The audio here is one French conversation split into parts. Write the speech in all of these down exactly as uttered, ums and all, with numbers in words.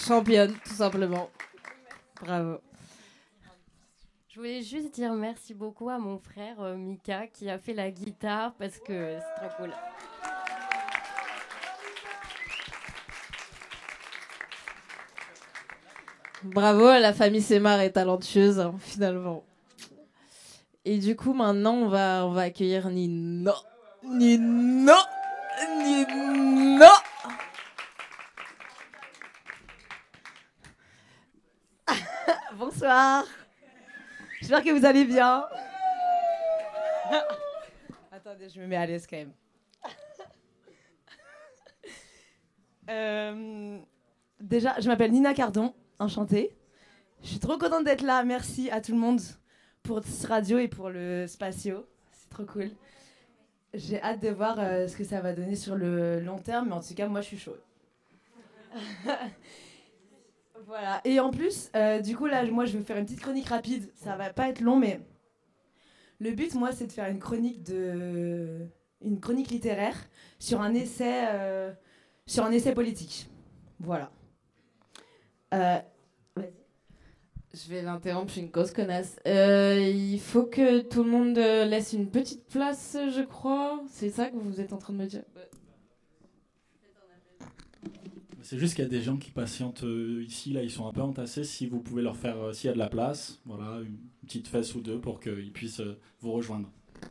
championne, tout simplement. Bravo. Je voulais juste dire merci beaucoup à mon frère euh, Mika qui a fait la guitare parce que c'est trop cool. Bravo, la famille Semar est talentueuse, hein, finalement. Et du coup, maintenant, on va, on va accueillir Nino. Nino Nino Bonsoir. J'espère que vous allez bien. Attendez, je me mets à l'aise quand même. euh, déjà, je m'appelle Nina Cardon, enchantée. Je suis trop contente d'être là. Merci à tout le monde pour ce radio et pour le spatio. C'est trop cool. J'ai hâte de voir euh, ce que ça va donner sur le long terme, mais en tout cas, moi, je suis chaude. Voilà. Et en plus, euh, du coup, là, moi, je vais faire une petite chronique rapide. Ça va pas être long, mais le but, moi, c'est de faire une chronique de, une chronique littéraire sur un essai, euh, sur un essai politique. Voilà. Euh, Je vais l'interrompre, je suis une grosse connasse. Euh, il faut que tout le monde euh, laisse une petite place, je crois. C'est ça que vous êtes en train de me dire? C'est juste qu'il y a des gens qui patientent euh, ici, là, ils sont un peu entassés. Si vous pouvez leur faire, euh, s'il y a de la place, voilà, une petite fesse ou deux pour qu'ils puissent euh, vous rejoindre.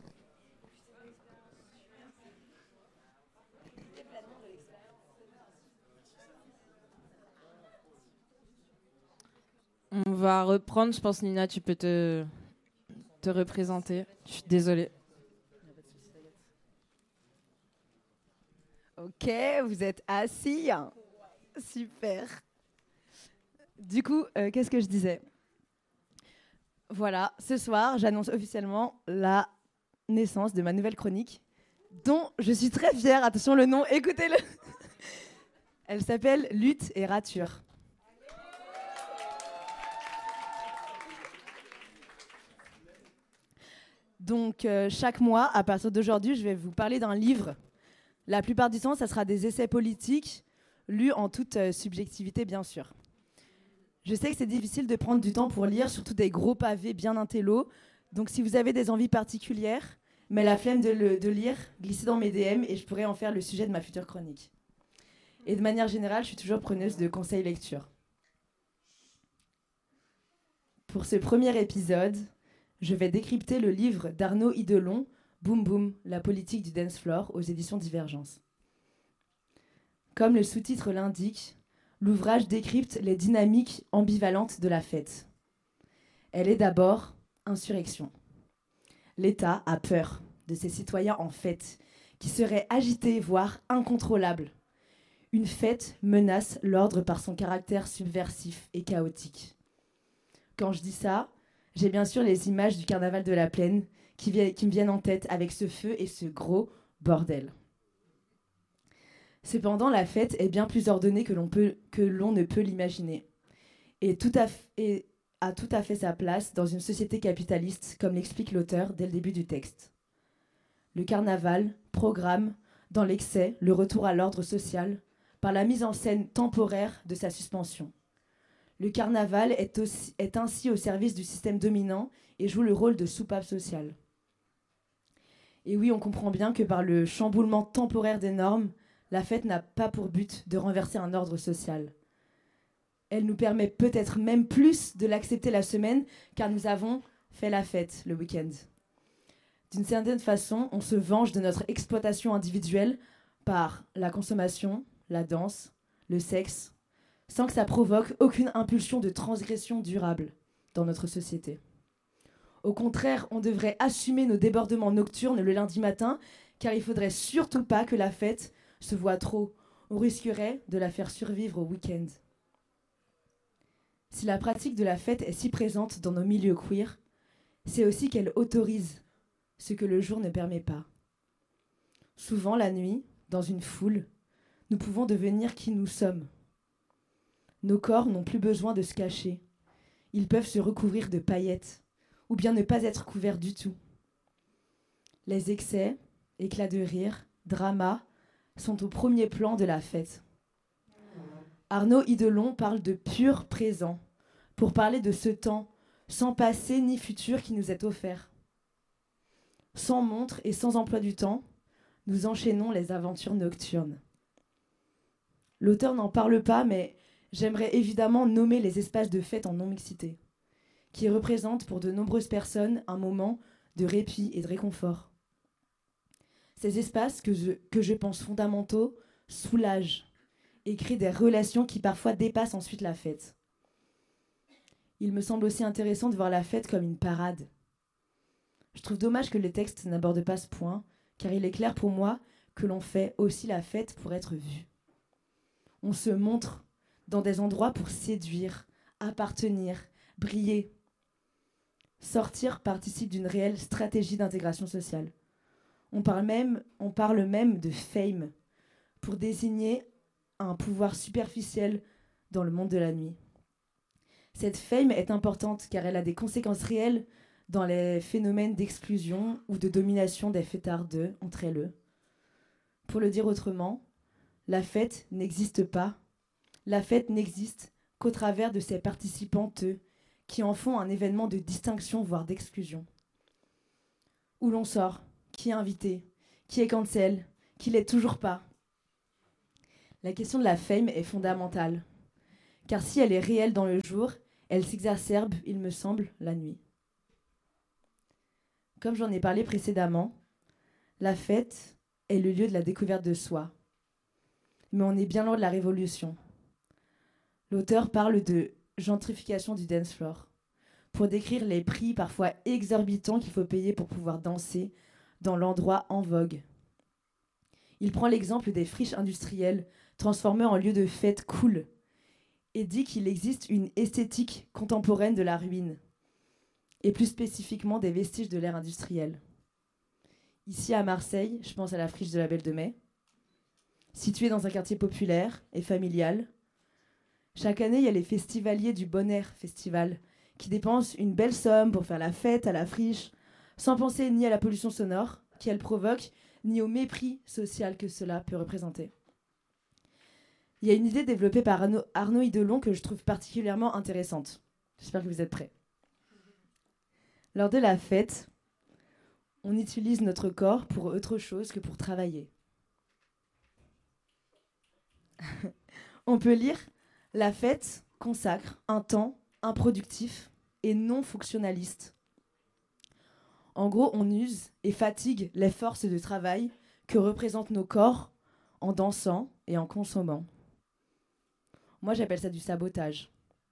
On va reprendre, je pense, Nina, tu peux te, te représenter. Je suis désolée. Ok, vous êtes assis. Super. Du coup, euh, qu'est-ce que je disais? Voilà, ce soir, j'annonce officiellement la naissance de ma nouvelle chronique, dont je suis très fière. Attention, le nom, écoutez-le. Elle s'appelle Lutte et rature. Donc, euh, chaque mois, à partir d'aujourd'hui, je vais vous parler d'un livre. La plupart du temps, ça sera des essais politiques, lus en toute euh, subjectivité, bien sûr. Je sais que c'est difficile de prendre du temps pour lire, surtout des gros pavés bien intello. Donc, si vous avez des envies particulières, mais la flemme de, le, de lire, glissez dans mes D M et je pourrai en faire le sujet de ma future chronique. Et de manière générale, je suis toujours preneuse de conseils lecture. Pour ce premier épisode, je vais décrypter le livre d'Arnaud Idelon, Boum Boum, la politique du dance floor, aux éditions Divergence. Comme le sous-titre l'indique, l'ouvrage décrypte les dynamiques ambivalentes de la fête. Elle est d'abord insurrection. L'État a peur de ses citoyens en fête, qui seraient agités, voire incontrôlables. Une fête menace l'ordre par son caractère subversif et chaotique. Quand je dis ça, j'ai bien sûr les images du carnaval de la Plaine qui, vi- qui me viennent en tête avec ce feu et ce gros bordel. Cependant, la fête est bien plus ordonnée que l'on, peut, que l'on ne peut l'imaginer et, tout à f- et a tout à fait sa place dans une société capitaliste, comme l'explique l'auteur dès le début du texte. Le carnaval programme, dans l'excès, le retour à l'ordre social par la mise en scène temporaire de sa suspension. Le carnaval est, aussi, est ainsi au service du système dominant et joue le rôle de soupape sociale. Et oui, on comprend bien que par le chamboulement temporaire des normes, la fête n'a pas pour but de renverser un ordre social. Elle nous permet peut-être même plus de l'accepter la semaine, car nous avons fait la fête le week-end. D'une certaine façon, on se venge de notre exploitation individuelle par la consommation, la danse, le sexe, sans que ça provoque aucune impulsion de transgression durable dans notre société. Au contraire, on devrait assumer nos débordements nocturnes le lundi matin, car il ne faudrait surtout pas que la fête se voit trop. On risquerait de la faire survivre au week-end. Si la pratique de la fête est si présente dans nos milieux queer, c'est aussi qu'elle autorise ce que le jour ne permet pas. Souvent, la nuit, dans une foule, nous pouvons devenir qui nous sommes. Nos corps n'ont plus besoin de se cacher. Ils peuvent se recouvrir de paillettes, ou bien ne pas être couverts du tout. Les excès, éclats de rire, dramas, sont au premier plan de la fête. Arnaud Idelon parle de pur présent pour parler de ce temps sans passé ni futur qui nous est offert. Sans montre et sans emploi du temps, nous enchaînons les aventures nocturnes. L'auteur n'en parle pas, mais j'aimerais évidemment nommer les espaces de fête en non-mixité, qui représentent pour de nombreuses personnes un moment de répit et de réconfort. Ces espaces que je, que je pense fondamentaux soulagent et créent des relations qui parfois dépassent ensuite la fête. Il me semble aussi intéressant de voir la fête comme une parade. Je trouve dommage que le texte n'aborde pas ce point, car il est clair pour moi que l'on fait aussi la fête pour être vu. On se montre dans des endroits pour séduire, appartenir, briller. Sortir participe d'une réelle stratégie d'intégration sociale. On parle même, on parle même de fame pour désigner un pouvoir superficiel dans le monde de la nuit. Cette fame est importante car elle a des conséquences réelles dans les phénomènes d'exclusion ou de domination des fêtards d'eux entre elles. Pour le dire autrement, la fête n'existe pas. La fête n'existe qu'au travers de ses participants eux, qui en font un événement de distinction, voire d'exclusion. Où l'on sort, qui est invité, qui est cancel, qui l'est toujours pas. La question de la fame est fondamentale, car si elle est réelle dans le jour, elle s'exacerbe, il me semble, la nuit. Comme j'en ai parlé précédemment, la fête est le lieu de la découverte de soi. Mais on est bien loin de la révolution. L'auteur parle de gentrification du dance floor, pour décrire les prix parfois exorbitants qu'il faut payer pour pouvoir danser dans l'endroit en vogue. Il prend l'exemple des friches industrielles transformées en lieux de fête cool et dit qu'il existe une esthétique contemporaine de la ruine, et plus spécifiquement des vestiges de l'ère industrielle. Ici à Marseille, je pense à la friche de la Belle de Mai, située dans un quartier populaire et familial. Chaque année, il y a les festivaliers du Bon Air Festival qui dépensent une belle somme pour faire la fête à la friche, sans penser ni à la pollution sonore qu'elle provoque, ni au mépris social que cela peut représenter. Il y a une idée développée par Arnaud, Arnaud Idelon que je trouve particulièrement intéressante. J'espère que vous êtes prêts. Lors de la fête, on utilise notre corps pour autre chose que pour travailler. On peut lire « La fête consacre un temps improductif et non fonctionnaliste. » En gros, on use et fatigue les forces de travail que représentent nos corps en dansant et en consommant. Moi, j'appelle ça du sabotage.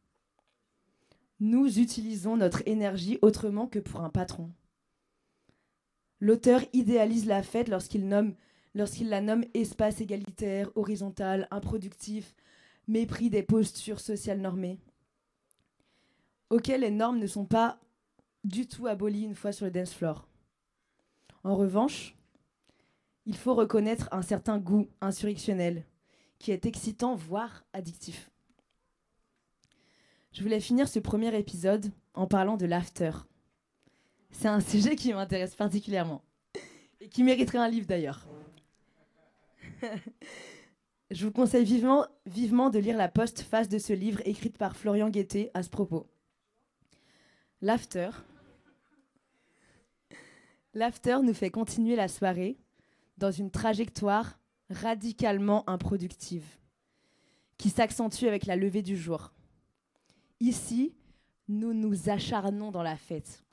Nous utilisons notre énergie autrement que pour un patron. L'auteur idéalise la fête lorsqu'il nomme, lorsqu'il la nomme espace égalitaire, horizontal, improductif, mépris des postures sociales normées, auxquelles les normes ne sont pas du tout abolies une fois sur le dance floor. En revanche, il faut reconnaître un certain goût insurrectionnel qui est excitant, voire addictif. Je voulais finir ce premier épisode en parlant de l'after. C'est un sujet qui m'intéresse particulièrement et qui mériterait un livre d'ailleurs. Je vous conseille vivement, vivement de lire la postface de ce livre écrite par Florian Guettet à ce propos. L'after. L'after nous fait continuer la soirée dans une trajectoire radicalement improductive qui s'accentue avec la levée du jour. Ici, nous nous acharnons dans la fête.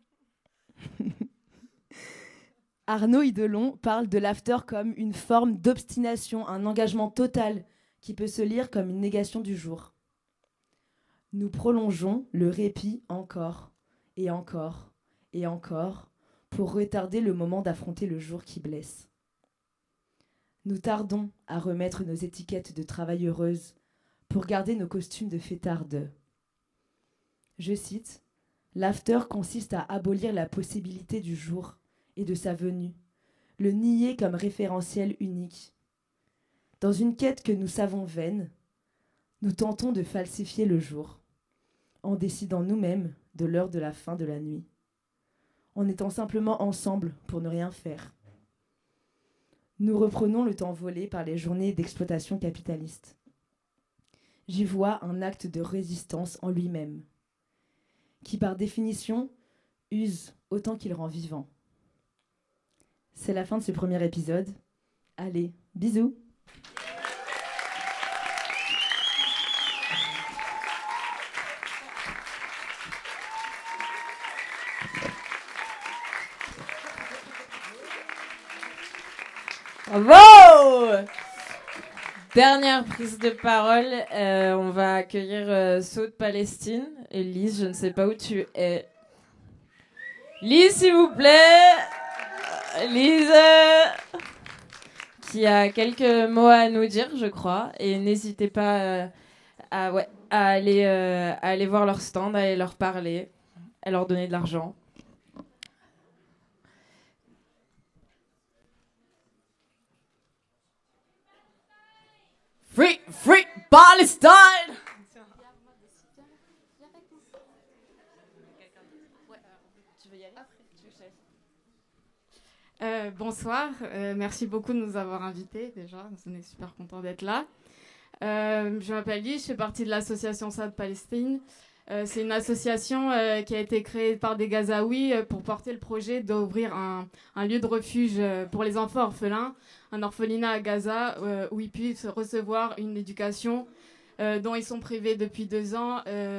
Arnaud Idelon parle de l'after comme une forme d'obstination, un engagement total qui peut se lire comme une négation du jour. Nous prolongeons le répit encore et encore et encore pour retarder le moment d'affronter le jour qui blesse. Nous tardons à remettre nos étiquettes de travailleuses pour garder nos costumes de fêtardes. Je cite, « L'after consiste à abolir la possibilité du jour et de sa venue, le nier comme référentiel unique. Dans une quête que nous savons vaine, nous tentons de falsifier le jour, en décidant nous-mêmes de l'heure de la fin de la nuit, en étant simplement ensemble pour ne rien faire. Nous reprenons le temps volé par les journées d'exploitation capitaliste. j'y vois un acte de résistance en lui-même, qui par définition use autant qu'il rend vivant. C'est la fin de ce premier épisode. Allez, bisous! Bravo! Dernière prise de parole, euh, on va accueillir euh, Saut de Palestine. Et Lise, je ne sais pas où tu es. Lise, s'il vous plaît. Lise, euh, qui a quelques mots à nous dire, je crois. Et n'hésitez pas euh, à, ouais, à, aller, euh, à aller voir leur stand, à aller leur parler, à leur donner de l'argent. Free, free Palestine! Euh, bonsoir, euh, merci beaucoup de nous avoir invités déjà, on est super contents d'être là. Euh, je m'appelle Lise, je fais partie de l'association Saut de Palestine. Euh, c'est une association euh, qui a été créée par des Gazaouis euh, pour porter le projet d'ouvrir un, un lieu de refuge euh, pour les enfants orphelins, un orphelinat à Gaza euh, où ils puissent recevoir une éducation euh, dont ils sont privés depuis deux ans. Euh,